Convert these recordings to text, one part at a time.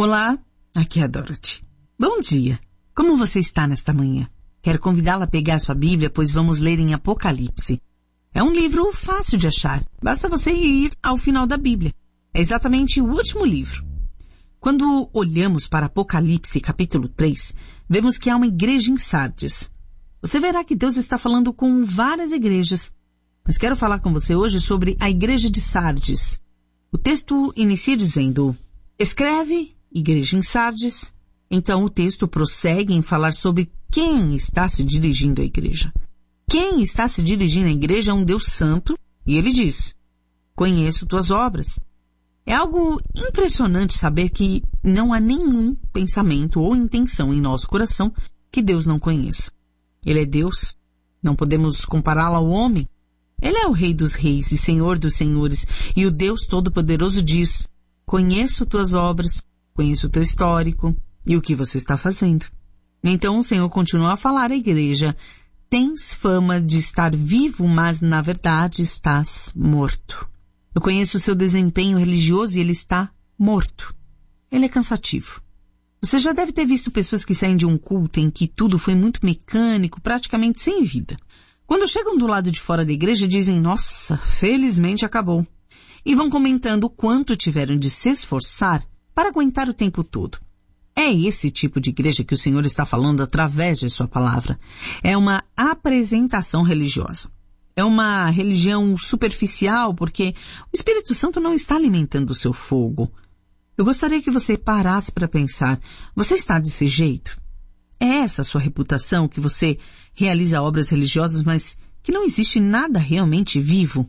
Olá, aqui é a Dorothy. Bom dia. Como você está nesta manhã? Quero convidá-la a pegar sua Bíblia, pois vamos ler em Apocalipse. É um livro fácil de achar. Basta você ir ao final da Bíblia. É exatamente o último livro. Quando olhamos para Apocalipse, capítulo 3, vemos que há uma igreja em Sardes. Você verá que Deus está falando com várias igrejas. Mas quero falar com você hoje sobre a igreja de Sardes. O texto inicia dizendo: escreve, igreja em Sardes. Então o texto prossegue em falar sobre quem está se dirigindo à igreja. Quem está se dirigindo à igreja é um Deus santo, e ele diz: conheço tuas obras. É algo impressionante saber que não há nenhum pensamento ou intenção em nosso coração que Deus não conheça. Ele é Deus, não podemos compará-lo ao homem. Ele é o Rei dos Reis e Senhor dos Senhores, e o Deus Todo-Poderoso diz: conheço tuas obras, conheço o teu histórico e o que você está fazendo. Então o Senhor continua a falar à igreja: tens fama de estar vivo, mas na verdade estás morto. Eu conheço o seu desempenho religioso e ele está morto. Ele é cansativo. Você já deve ter visto pessoas que saem de um culto em que tudo foi muito mecânico, praticamente sem vida. Quando chegam do lado de fora da igreja, dizem: nossa, felizmente acabou. E vão comentando o quanto tiveram de se esforçar para aguentar o tempo todo. É esse tipo de igreja que o Senhor está falando através de sua palavra. É uma apresentação religiosa. É uma religião superficial porque o Espírito Santo não está alimentando o seu fogo. Eu gostaria que você parasse para pensar: você está desse jeito? É essa a sua reputação, que você realiza obras religiosas, mas que não existe nada realmente vivo?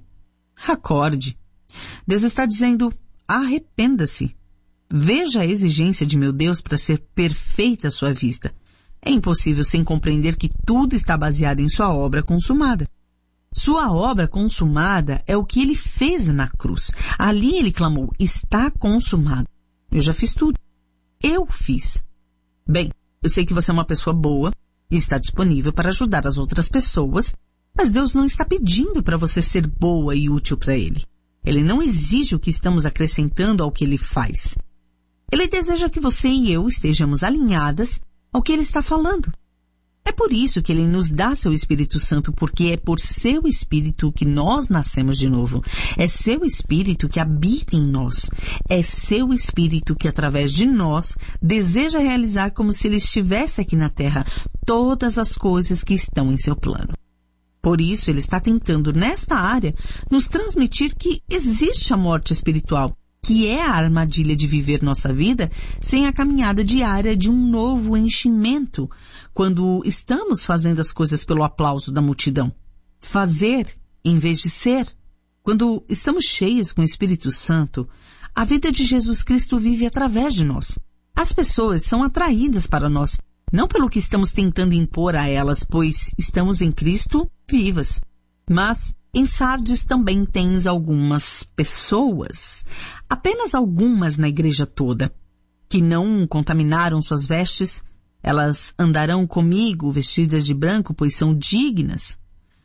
Acorde. Deus está dizendo: arrependa-se. Veja a exigência de meu Deus para ser perfeita à sua vista. É impossível sem compreender que tudo está baseado em sua obra consumada. Sua obra consumada é o que ele fez na cruz. Ali ele clamou: está consumado. Eu já fiz tudo. Eu fiz. Bem, eu sei que você é uma pessoa boa e está disponível para ajudar as outras pessoas, mas Deus não está pedindo para você ser boa e útil para Ele. Ele não exige o que estamos acrescentando ao que Ele faz. Ele deseja que você e eu estejamos alinhadas ao que Ele está falando. É por isso que Ele nos dá seu Espírito Santo, porque é por seu Espírito que nós nascemos de novo. É seu Espírito que habita em nós. É seu Espírito que, através de nós, deseja realizar como se Ele estivesse aqui na Terra todas as coisas que estão em seu plano. Por isso, Ele está tentando, nesta área, nos transmitir que existe a morte espiritual, que é a armadilha de viver nossa vida sem a caminhada diária de um novo enchimento, quando estamos fazendo as coisas pelo aplauso da multidão. Fazer em vez de ser. Quando estamos cheias com o Espírito Santo, a vida de Jesus Cristo vive através de nós. As pessoas são atraídas para nós, não pelo que estamos tentando impor a elas, pois estamos em Cristo vivas. Mas em Sardes também tens algumas pessoas, apenas algumas na igreja toda, que não contaminaram suas vestes. Elas andarão comigo vestidas de branco, pois são dignas.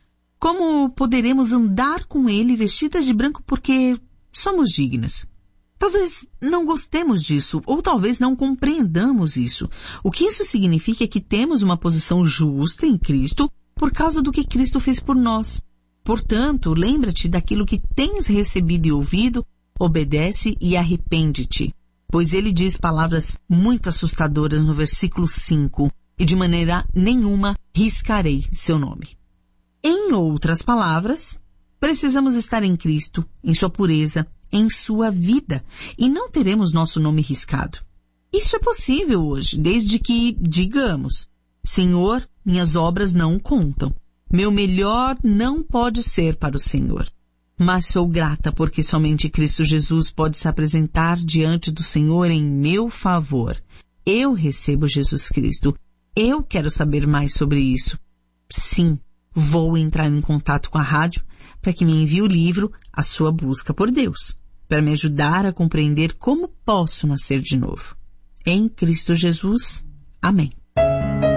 Como poderemos andar com ele vestidas de branco porque somos dignas? Talvez não gostemos disso, ou talvez não compreendamos isso. O que isso significa é que temos uma posição justa em Cristo por causa do que Cristo fez por nós. Portanto, lembra-te daquilo que tens recebido e ouvido, obedece e arrepende-te. Pois ele diz palavras muito assustadoras no versículo 5, e de maneira nenhuma riscarei seu nome. Em outras palavras, precisamos estar em Cristo, em sua pureza, em sua vida, e não teremos nosso nome riscado. Isso é possível hoje, desde que digamos: Senhor, minhas obras não contam. Meu melhor não pode ser para o Senhor. Mas sou grata porque somente Cristo Jesus pode se apresentar diante do Senhor em meu favor. Eu recebo Jesus Cristo. Eu quero saber mais sobre isso. Sim, vou entrar em contato com a rádio para que me envie o livro A Sua Busca por Deus, para me ajudar a compreender como posso nascer de novo. Em Cristo Jesus. Amém.